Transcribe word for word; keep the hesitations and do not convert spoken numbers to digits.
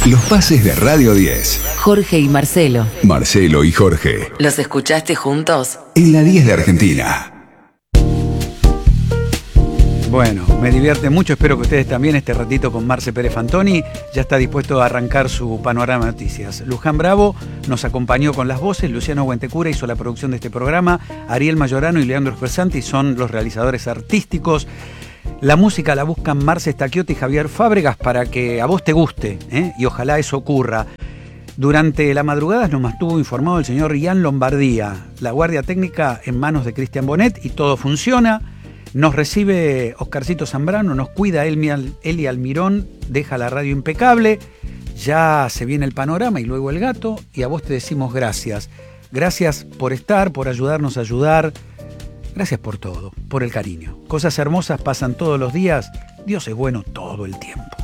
Los pases de Radio diez. Jorge y Marcelo. Marcelo y Jorge. ¿Los escuchaste juntos? En la diez de Argentina. Bueno, me divierte mucho, espero que ustedes también. Este ratito con Marce Pérez Fantoni ya está dispuesto a arrancar su panorama de noticias. Luján Bravo nos acompañó con las voces, Luciano Huentecura hizo la producción de este programa, Ariel Mayorano y Leandro Espesanti son los realizadores artísticos. La música la buscan Marce Stacchiotti y Javier Fábregas para que a vos te guste, ¿eh? Y ojalá eso ocurra. Durante la madrugada nos mantuvo informado el señor Ian Lombardía, la guardia técnica en manos de Cristian Bonet y todo funciona. Nos recibe Oscarcito Zambrano, nos cuida Eli Almirón, deja la radio impecable, ya se viene el panorama y luego el gato, y a vos te decimos gracias. Gracias por estar, por ayudarnos a ayudar, gracias por todo, por el cariño. Cosas hermosas pasan todos los días, Dios es bueno todo el tiempo.